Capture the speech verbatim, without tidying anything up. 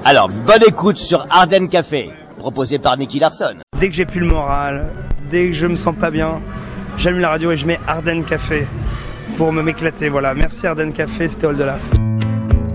Alors, bonne écoute sur Ardennes Café, proposé par Nicky Larson. Dès que j'ai plus le moral, dès que je me sens pas bien, j'allume la radio et je mets Ardennes Café pour me m'éclater. Voilà, merci Ardennes Café, c'était All de Laf.